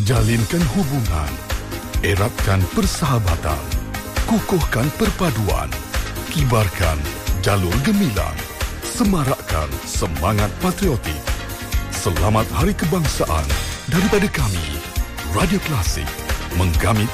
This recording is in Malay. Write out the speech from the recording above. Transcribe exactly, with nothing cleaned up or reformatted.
Jalinkan hubungan, eratkan persahabatan, kukuhkan perpaduan, kibarkan jalur gemilang, semarakkan semangat patriotik. Selamat Hari Kebangsaan daripada kami, Radio Klasik, menggamit